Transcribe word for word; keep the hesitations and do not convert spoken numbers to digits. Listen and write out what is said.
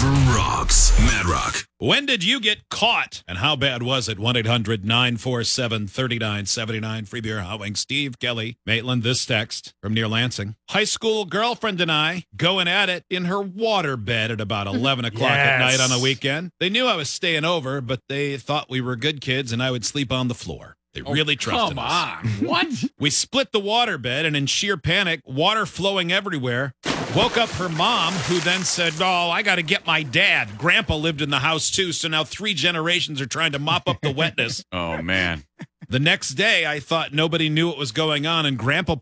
never rocks. Mad Rock. When did you get caught? And how bad was it? one eight hundred nine four seven three nine seven nine. Free beer, hot wings. Steve, Kelly, Maitland, this text from near Lansing. High school girlfriend and I going at it in her water bed at about eleven o'clock at Yes. night on a weekend. They knew I was staying over, but they thought we were good kids and I would sleep on the floor. They really trusted Come us. on. What? We split the water bed, and in sheer panic, water flowing everywhere, woke up her mom, who then said, oh, I got to get my dad. Grandpa lived in the house, too, so now three generations are trying to mop up the wetness. Oh, man. The next day, I thought nobody knew what was going on, and Grandpa